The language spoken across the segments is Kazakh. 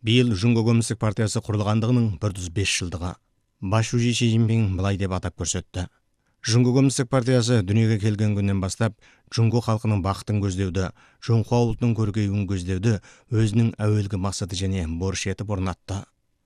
Биыл Жұңго Коммунистік партиясы құрылғандығының 105 жылдығы. Башужи Ши Цзиньпин былай деп атап көрсетті. Жұңго Коммунистік партиясы дүниеге келген күннен бастап Жұңго халқының бақытын көздеуді, Жоңхуа ұлтының көркеюін көздеуді өзінің әуелгі мақсаты және борышы етіп орнатты.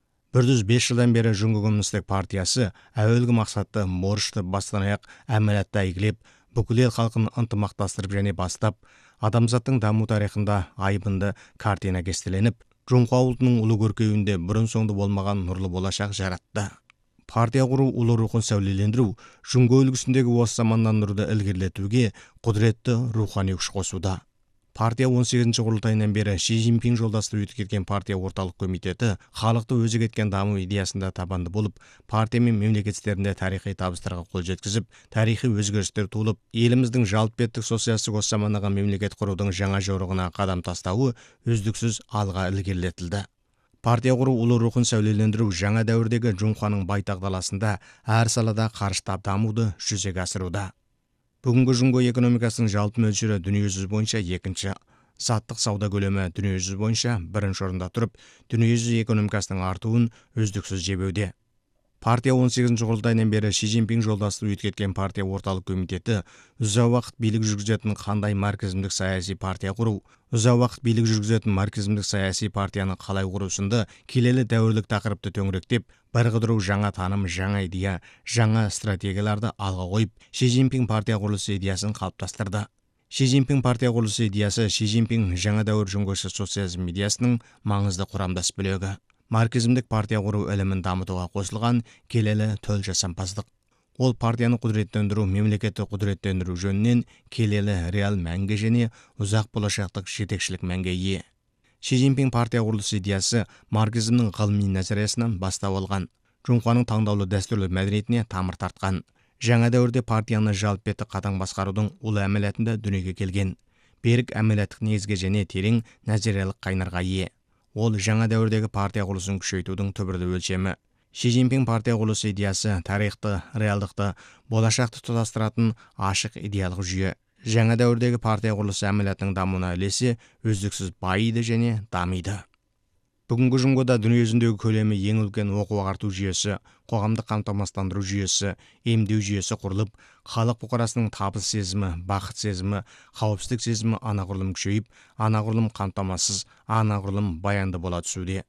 105 жылдан бері Жұңго Коммунистік партиясы әуелгі мақсатты борышты бастан аяқ әмәлатта игілеп, бүкіл ел халқын ынтымақтастырып және бастап, адамзаттың даму тарихында айбынды картина кестеленіп, Жоңхуа ұлтының ұлы көркеюінде бұрын соңды болмаған нұрлы болашақ жаратты. Партия құру ұлы рухын сәулелендіру, Жұңго үлгісіндегі осы заманнан нұрды ілгерілетуге құдіретті рухани күш қосуда. Партия 18-ші құрылтайынан бері Ши Цзиньпин жолдастырып өтіп кеткен партия орталық комитеті халықты өзі кеткен даму идеясында табанды болып, партия мен мемлекет істерінде тарихи табыстарға қол жеткізіп, тарихи өзгерістер туылып, еліміздің жалпы беттік социалистік осы замандағы мемлекет құрудың жаңа жорығына қадам тастауы үздіксіз алға ілгерілетілді. Партия құру ұлы рухын сәулелендіру жаңа дәуірдегі Жоңхуаның байтақ даласында әр салада қарыштап дамуды жүзеге асыруда. Бүгінгі Жұңго экономикасының жалпы мөлшері дүниежүзі бойынша екінші, заттық сауда көлемі дүниежүзі бойынша бірінші орында тұрып, дүниежүзі экономикасының артуын үздіксіз жебеуде. Партия 18-ші құрылтайынан бері Ши Цзиньпин жолдастырып өтіп кеткен партия орталық комитеті ұзақ уақыт билік жүргізетін қандай марксизмдік саяси партия құру, ұзақ уақыт билік жүргізетін марксизмдік саяси партияны қалай құру сынды келелі дәуірлік тақырыпты төңіректеп, бір қыдыру жаңа таным, жаңа идея, жаңа стратегияларды алға қойып, Ши Цзиньпин партия құрылысы идеясын қалыптастырды. Ши Цзиньпин партия құрылысы идеясы Ши Цзиньпин жаңа дәуір жұңгошы социализм идеясының маңызды құрамдас бөлігі. Марксизмдік партия құру ілімін дамытуға қосылған келелі төл жасампаздық. Ол партияны құдіреттендіру, мемлекетті құдіреттендіру жөнінен келелі реал мәнге және ұзақ болашақтық жетекшілік мәнге ие. Ши Цзиньпин партия құрылысы идеясы марксизмнің ғылыми назариясынан бастау алған, Жоңхуаның таңдаулы дәстүрлі мәдениетіне тамыр тартқан. Жаңа дәуірде партияны жалпы бетті қатаң басқарудың ұлы әмелетінде дүниеге келген. Берік әмелеттік негізге және терең назариялық қайнарға ие. Ол жаңа дәуірдегі партия құрылысын күшейтудің түбірді өлшемі. Ши Цзиньпин партия құрылысы идеясы тарихты, реалдықты, болашақты тұтастыратын ашық идеялық жүйе. Жаңа дәуірдегі партия құрылысы әмелетінің дамуына үлесі үздіксіз байиды және дамиды. Бүгінгі Жұңгода дүниежүзіндегі көлемі ең үлкен оқу-ағарту жүйесі, қоғамдық қамтамасыздандыру жүйесі, емдеу жүйесі құрылып, халық бұқарасының табыс сезімі, бақыт сезімі, қауіпсіздік сезімі анағұрлым күшейіп, анағұрлым қамтамасыз, анағұрлым баянды бола түсуде.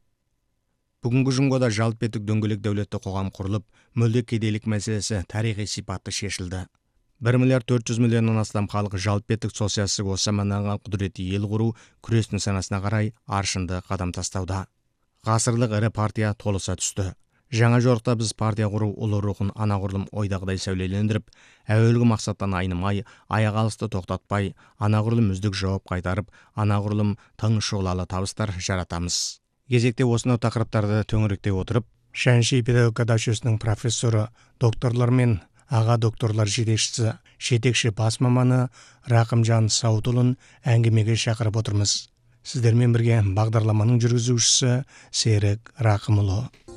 Бүгінгі Жұңгода жалпы беттік дөңгелек дәулетті қоғам құрылып, мүлде кедейлік мәселесі тарихи сипатты шешілді. 1 миллиард 400 миллионнан астам халық жалпы беттік социалистік осы заманнан құдіретті ел құру күрестің санасына қарай аршынды қадам тастауда. Ғасырлық ірі партия толыса түсті. Жаңа жорықта біз партия құру ұлы рухын анағұрлым ойдағыдай сәулелендіріп, әуелгі мақсаттан айнымай, аяқ алысты тоқтатпай, анағұрлым үздік жауап қайтарып, анағұрлым тың шұғылалы табыстар жаратамыз. Кезекте осынау тақырыптарды төңіректей отырып, Шаньши педагогика жүйесінің профессоры, докторлар мен аға докторлар жетекші бас маманы Рақымжан Сауытұлын әңгімеге шақырып отырмыз. Сіздермен бірге бағдарламаның жүргізушісі Серік Рақымұлы.